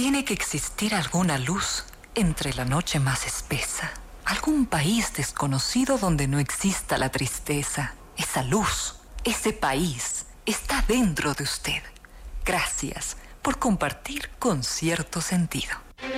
Tiene que existir alguna luz entre la noche más espesa. Algún país desconocido donde no exista la tristeza. Esa luz, ese país, está dentro de usted. Gracias por compartir con cierto sentido.